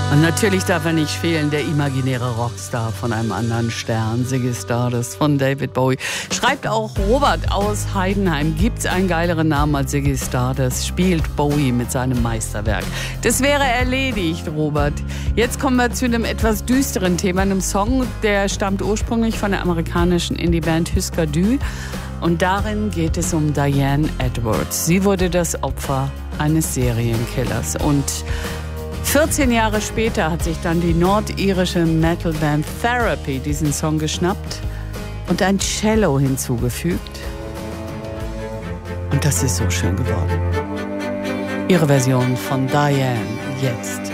Und natürlich darf er nicht fehlen, der imaginäre Rockstar von einem anderen Stern, Ziggy Stardust von David Bowie. Schreibt auch Robert aus Heidenheim, gibt's einen geileren Namen als Ziggy Stardust, spielt Bowie mit seinem Meisterwerk. Das wäre erledigt, Robert. Jetzt kommen wir zu einem etwas düsteren Thema, einem Song, der stammt ursprünglich von der amerikanischen Indie-Band Husker Du. Und darin geht es um Diane Edwards. Sie wurde das Opfer eines Serienkillers. Und 14 Jahre später hat sich dann die nordirische Metalband Therapy diesen Song geschnappt und ein Cello hinzugefügt. Und das ist so schön geworden. Ihre Version von Diane jetzt.